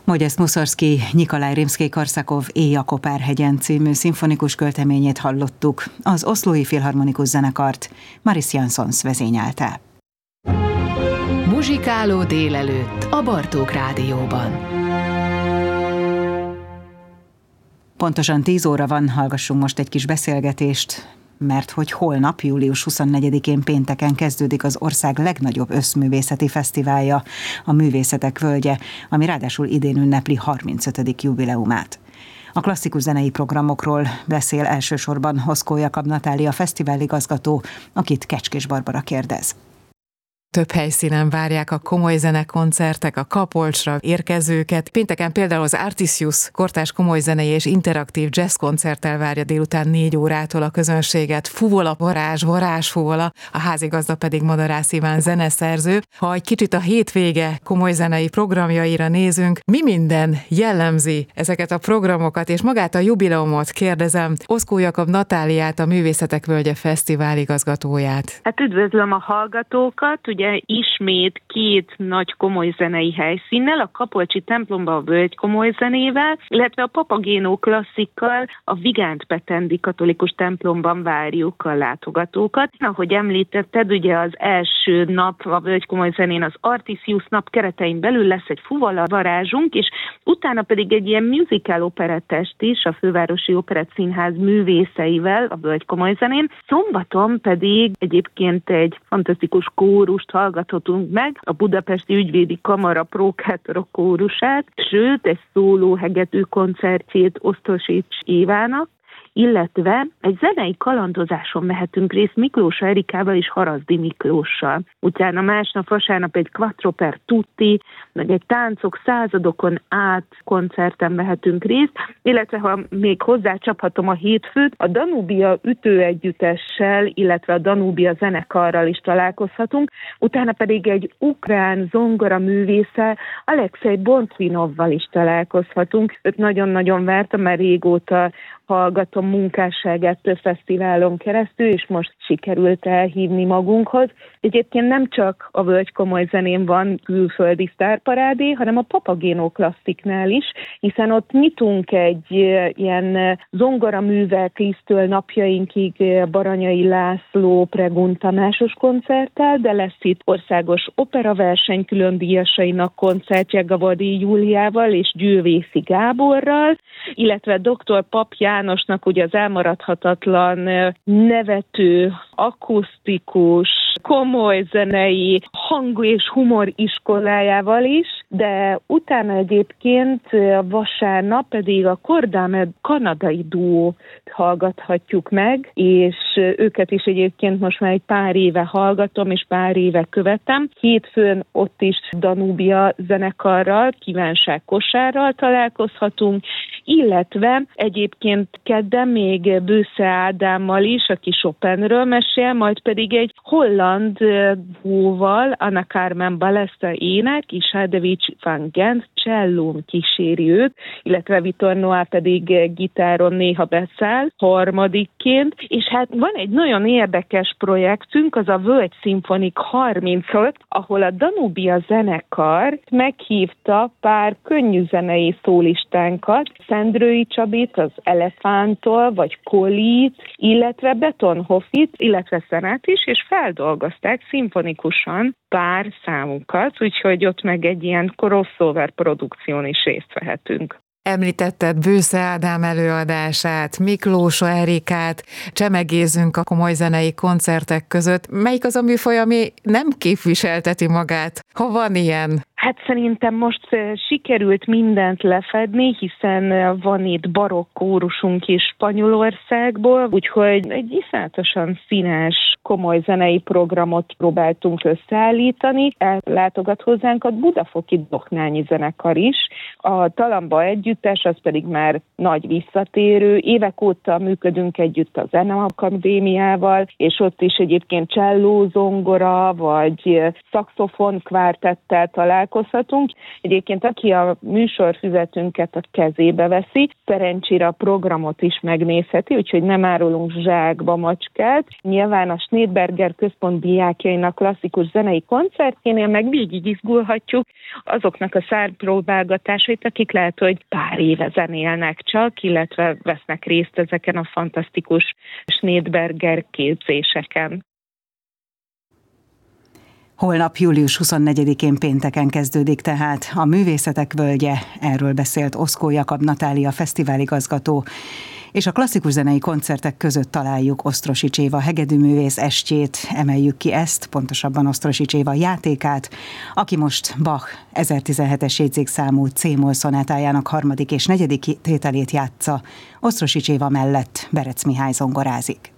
Modest Mussorgsky, Nyikolaj Rimszkij-Korsakov Éjjel-Kopárhegyen című szimfonikus költeményét hallottuk. Az Oslói Filharmonikus Zenekart Maris Jansons vezényelte. Muzsikáló délelőtt a Bartók Rádióban. Pontosan 10 óra van, hallgassunk most egy kis beszélgetést, mert hogy holnap, július 24-én pénteken kezdődik az ország legnagyobb összművészeti fesztiválja, a Művészetek Völgye, ami ráadásul idén ünnepli 35. jubileumát. A klasszikus zenei programokról beszél elsősorban Hoszkó Jakab Natália fesztiváligazgató, akit Kecskés Barbara kérdez. Több helyszínen várják a komoly zenekoncertek, a Kapolcsra érkezőket. Pénteken például az Artisius kortárs komoly zenei és interaktív jazz koncerttel várja délután 4 órától a közönséget. Fuvola Varázs Fuvola, a házigazda pedig Madarász Iván zeneszerző. Ha egy kicsit a hétvége komoly zenei programjaira nézünk, mi minden jellemzi ezeket a programokat, és magát a jubileumot kérdezem Hoszkó Jakab Natáliát, a Művészetek Völgye fesztivál igazgatóját. Hát üdvözlöm a hallgatókat, ugye ismét 2 nagy komoly zenei helyszínnel, a Kapolcsi templomban a Völgy komoly zenével, illetve a Papagéno klasszikkal a Vigánt Petendi katolikus templomban várjuk a látogatókat. Ahogy említetted, ugye az első nap a Völgy komoly zenén az Artisius nap keretein belül lesz egy fuvola varázsunk, és utána pedig egy ilyen musical operettest is a Fővárosi Operettszínház művészeivel a Völgy komoly zenén. Szombaton pedig egyébként egy fantasztikus kórust hallgathatunk meg, a Budapesti Ügyvédi Kamara prókátorok kórusát, sőt egy szóló hegetű koncertjét Osztosics Évának, illetve egy zenei kalandozáson mehetünk részt Miklós Erikával és Haraszdi Miklóssal. Utána másnap vasárnap egy Quattro per Tutti, meg egy táncok századokon át koncerten mehetünk részt, illetve ha még hozzácsaphatom a hétfőt, a Danubia ütőegyüttessel, illetve a Danubia zenekarral is találkozhatunk, utána pedig egy ukrán zongora művésszel, Alexei Bontvinovval is találkozhatunk. Őt nagyon-nagyon vártam, mert régóta hallgatom munkásságát több fesztiválon keresztül, és most sikerült elhívni magunkhoz. Egyébként nem csak a Völgy komoly zenén van külföldi sztárparádé, hanem a Papagéno klassziknál is, hiszen ott nyitunk egy ilyen zongoraművek Lisztől napjainkig Baranyai László Pregun Tamásos koncerttel, de lesz itt országos operaverseny különdíjasainak koncertje Gavardi Júliával és Győvészi Gáborral, illetve dr. Pap Jánosnak ugye az elmaradhatatlan nevető, akusztikus, komoly zenei hang- és humor iskolájával is, de utána egyébként vasárnap pedig a Kordámed kanadai duót hallgathatjuk meg, és őket is egyébként most már egy pár éve hallgatom, és pár éve követem. Hétfőn ott is Danubia zenekarral, Kívánság Kosárral találkozhatunk, illetve egyébként kedden még Bősze Ádámmal is, aki Chopinről mesél, majd pedig egy holland duóval, Anna Carmen Balesta ének, és Hadevics van Gent csellón kíséri őt, illetve Vitor Noah pedig gitáron néha beszáll harmadikként, és hát van egy nagyon érdekes projektünk, az a Völgy Szimfonik 35, ahol a Danubia zenekar meghívta pár könnyűzenei szólistánkat, Szendrői Csabit, az Elefántól, vagy Kolit, illetve Betonhoffit, illetve Szenát is, és feldolgozták szimfonikusan pár számukat, úgyhogy ott meg egy ilyen crossover produkción is részt vehetünk. Említetted Bősze Ádám előadását, Miklós Erikát, csemegézünk a komoly zenei koncertek között. Melyik az a műfaj, ami nem képviselteti magát, ha van ilyen? Hát szerintem most sikerült mindent lefedni, hiszen van itt barokk kórusunk is Spanyolországból, úgyhogy egy iszonyatosan színes, komoly zenei programot próbáltunk összeállítani. Ellátogat hozzánk a budafoki Doknányi zenekar is. A Talamba együttes, az pedig már nagy visszatérő. Évek óta működünk együtt a Zeneakadémiával, és ott is egyébként cselló, zongora, vagy szaxofon kvártettel találkozunk, találkozhatunk. Egyébként aki a műsorfüzetünket a kezébe veszi, szerencsére a programot is megnézheti, úgyhogy nem árulunk zsákba macskát. Nyilván a Schneidberger Központ diákjainak klasszikus zenei koncertjénél meg végig izgulhatjuk azoknak a szárpróbálgatásait, akik lehet, hogy pár éve zenélnek csak, illetve vesznek részt ezeken a fantasztikus Schneidberger képzéseken. Holnap július 24-én pénteken kezdődik tehát a Művészetek Völgye, erről beszélt Oszkó Jakab Natália fesztiváligazgató, és a klasszikus zenei koncertek között találjuk Osztrosics Éva hegedűművész estjét, emeljük ki ezt, pontosabban Osztrosics Éva játékát, aki most Bach 1017-es jegyzékszámú C-moll szonátájának 3. és 4. tételét játsza, Osztrosics Éva mellett Berec Mihály zongorázik.